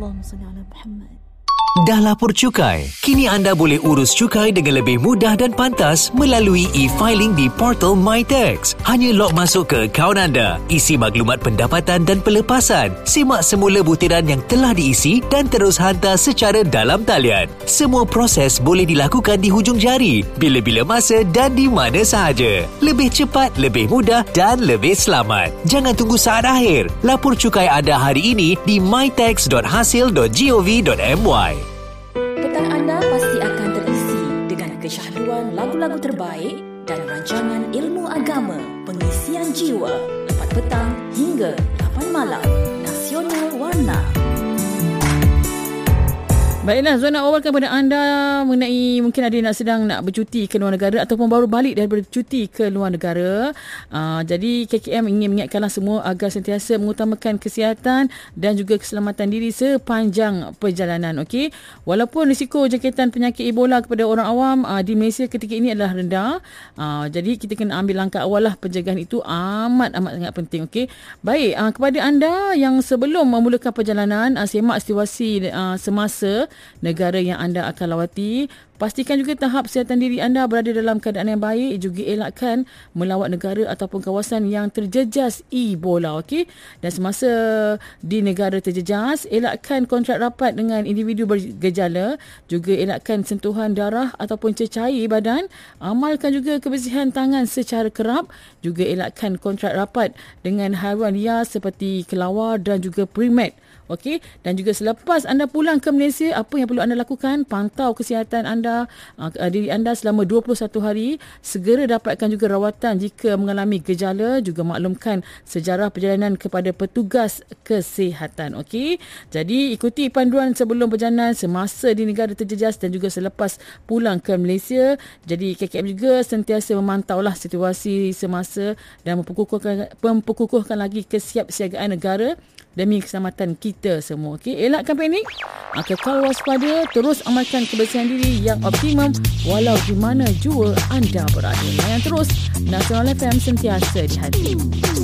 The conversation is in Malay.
Allahumma salli ala Muhammad. Dah lapor cukai? Kini anda boleh urus cukai dengan lebih mudah dan pantas melalui e-filing di portal MyTax. Hanya log masuk ke akaun anda, isi maklumat pendapatan dan pelepasan, simak semula butiran yang telah diisi dan terus hantar secara dalam talian. Semua proses boleh dilakukan di hujung jari, bila-bila masa dan di mana sahaja. Lebih cepat, lebih mudah dan lebih selamat. Jangan tunggu saat akhir. Lapor cukai anda hari ini di mytax.hasil.gov.my. Petang anda pasti akan terisi dengan kesyahduan lagu-lagu terbaik dan rancangan ilmu agama, pengisian jiwa, 4 petang hingga 8 malam. Nasional Warna. Baiklah, Zuan nak awalkan kepada anda mengenai mungkin ada yang sedang nak bercuti ke luar negara ataupun baru balik daripada cuti ke luar negara. Jadi KKM ingin mengingatkanlah semua agar sentiasa mengutamakan kesihatan dan juga keselamatan diri sepanjang perjalanan. Okey, walaupun risiko jangkitan penyakit Ebola kepada orang awam di Malaysia ketika ini adalah rendah. Jadi kita kena ambil langkah awal lah. Penjagaan itu amat sangat penting. Okey, baik, kepada anda yang sebelum memulakan perjalanan, semak situasi semasa negara yang anda akan lawati. Pastikan juga tahap kesihatan diri anda berada dalam keadaan yang baik. Juga elakkan melawat negara ataupun kawasan yang terjejas Ebola. Okey? Dan semasa di negara terjejas, elakkan kontrak rapat dengan individu bergejala. Juga elakkan sentuhan darah ataupun cecair badan. Amalkan juga kebersihan tangan secara kerap. Juga elakkan kontrak rapat dengan haiwan liar seperti kelawar dan juga primat. Okey, dan juga selepas anda pulang ke Malaysia, apa yang perlu anda lakukan? Pantau kesihatan anda, diri anda selama 21 hari. Segera dapatkan juga rawatan jika mengalami gejala. Juga maklumkan sejarah perjalanan kepada petugas kesihatan. Okey, jadi ikuti panduan sebelum perjalanan, semasa di negara terjejas dan juga selepas pulang ke Malaysia. Jadi KKM juga sentiasa memantaulah situasi semasa dan memperkukuhkan lagi kesiapsiagaan negara demi keselamatan kita semua. Okey, elakkan panik, kekal waspada, terus amalkan kebersihan diri yang optimum walau di mana jua anda berada. Layan terus Nasional FM, sentiasa di hati.